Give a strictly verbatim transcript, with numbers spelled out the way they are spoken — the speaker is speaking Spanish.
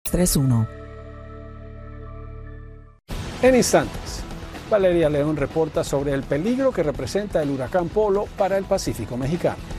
tres uno. En instantes, Valeria León reporta sobre el peligro que representa el huracán Polo para el Pacífico mexicano.